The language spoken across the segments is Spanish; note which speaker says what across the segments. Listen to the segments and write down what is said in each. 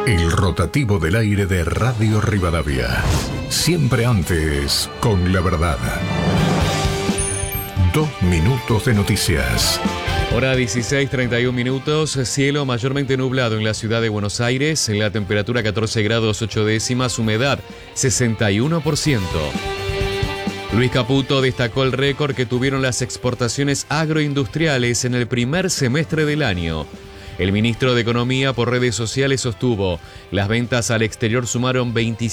Speaker 1: El rotativo del aire de Radio Rivadavia. Siempre antes, con la verdad. 2 minutos de noticias.
Speaker 2: Hora 16:31, cielo mayormente nublado en la ciudad de Buenos Aires, la temperatura 14 grados 8 décimas, humedad 61%. Luis Caputo destacó el récord que tuvieron las exportaciones agroindustriales en el primer semestre del año. El ministro de Economía por redes sociales sostuvo, las ventas al exterior sumaron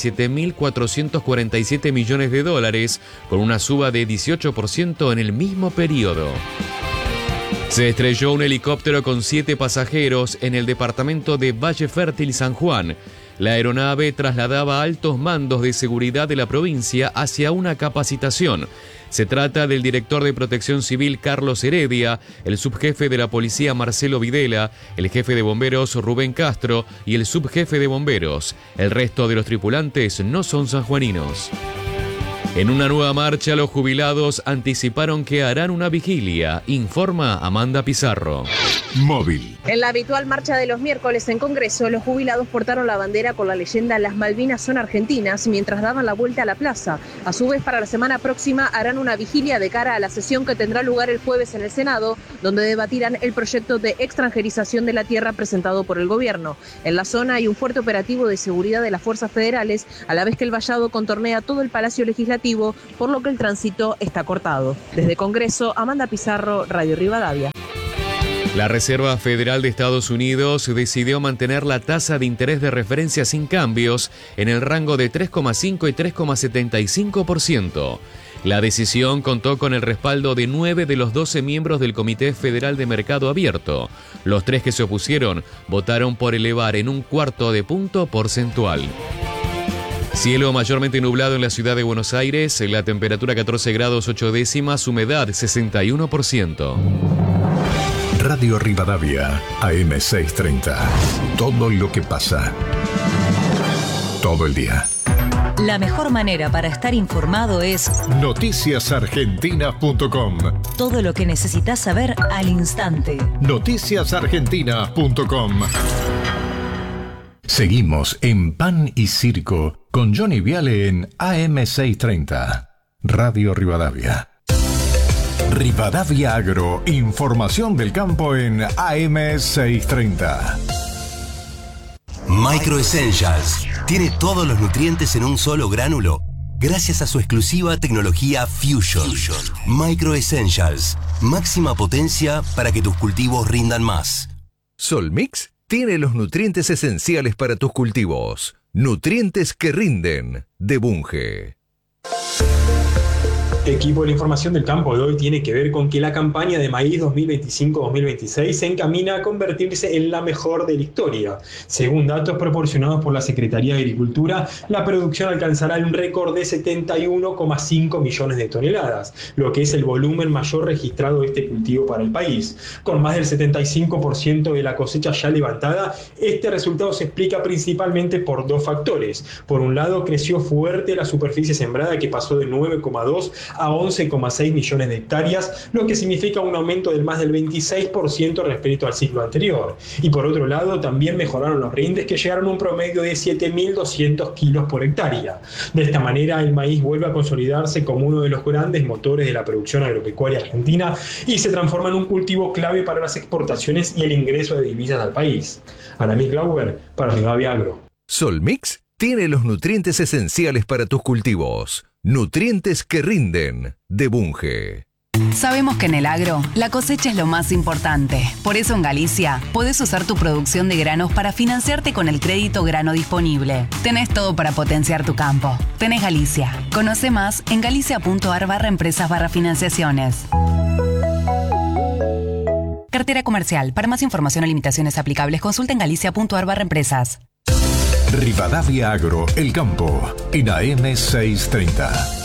Speaker 2: 27.447 millones de dólares, con una suba de 18% en el mismo periodo. Se estrelló un helicóptero con 7 pasajeros en el departamento de Valle Fértil, San Juan. La aeronave trasladaba altos mandos de seguridad de la provincia hacia una capacitación. Se trata del director de Protección Civil Carlos Heredia, el subjefe de la policía Marcelo Videla, el jefe de bomberos Rubén Castro y el subjefe de bomberos. El resto de los tripulantes no son sanjuaninos. En una nueva marcha, los jubilados anticiparon que harán una vigilia, informa Amanda Pizarro.
Speaker 1: Móvil.
Speaker 3: En la habitual marcha de los miércoles en Congreso, los jubilados portaron la bandera con la leyenda "Las Malvinas son argentinas" mientras daban la vuelta a la plaza. A su vez, para la semana próxima harán una vigilia de cara a la sesión que tendrá lugar el jueves en el Senado, donde debatirán el proyecto de extranjerización de la tierra presentado por el gobierno. En la zona hay un fuerte operativo de seguridad de las fuerzas federales, a la vez que el vallado contornea todo el Palacio Legislativo, por lo que el tránsito está cortado. Desde Congreso, Amanda Pizarro, Radio Rivadavia.
Speaker 2: La Reserva Federal de Estados Unidos decidió mantener la tasa de interés de referencia sin cambios en el rango de 3,5 y 3,75%. La decisión contó con el respaldo de 9 de los 12 miembros del Comité Federal de Mercado Abierto. Los 3 que se opusieron votaron por elevar en 1/4 punto porcentual. Cielo mayormente nublado en la ciudad de Buenos Aires, la temperatura 14 grados 8 décimas, humedad 61%.
Speaker 1: Radio Rivadavia, AM 630. Todo lo que pasa. Todo el día.
Speaker 4: La mejor manera para estar informado es
Speaker 1: noticiasargentinas.com.
Speaker 4: Todo lo que necesitas saber al instante.
Speaker 1: Noticiasargentinas.com. Seguimos en Pan y Circo con Johnny Viale en AM 630. Radio Rivadavia. Rivadavia Agro, información del campo en AM 630.
Speaker 5: Micro Essentials tiene todos los nutrientes en un solo gránulo, gracias a su exclusiva tecnología Fusion. Micro Essentials, máxima potencia para que tus cultivos rindan más.
Speaker 6: Solmix tiene los nutrientes esenciales para tus cultivos. Nutrientes que rinden, de Bunge.
Speaker 7: Equipo de la información del campo de hoy tiene que ver con que la campaña de maíz 2025-2026 se encamina a convertirse en la mejor de la historia. Según datos proporcionados por la Secretaría de Agricultura, la producción alcanzará un récord de 71,5 millones de toneladas, lo que es el volumen mayor registrado de este cultivo para el país. Con más del 75% de la cosecha ya levantada, este resultado se explica principalmente por 2 factores. Por un lado, creció fuerte la superficie sembrada, que pasó de 9,2 a 11,6 millones de hectáreas, lo que significa un aumento del más del 26% respecto al ciclo anterior. Y por otro lado, también mejoraron los rindes, que llegaron a un promedio de 7.200 kilos por hectárea. De esta manera, el maíz vuelve a consolidarse como uno de los grandes motores de la producción agropecuaria argentina y se transforma en un cultivo clave para las exportaciones y el ingreso de divisas al país. Aramis Glauber, para Rivadavia Agro.
Speaker 6: Solmix tiene los nutrientes esenciales para tus cultivos. Nutrientes que rinden, de Bunge.
Speaker 8: Sabemos que en el agro, la cosecha es lo más importante. Por eso en Galicia, podés usar tu producción de granos para financiarte con el crédito grano disponible. Tenés todo para potenciar tu campo. Tenés Galicia. Conoce más en galicia.ar/empresas/financiaciones. Cartera comercial. Para más información o limitaciones aplicables, consulta en galicia.ar/empresas.
Speaker 1: Rivadavia Agro, el campo, en AM 630.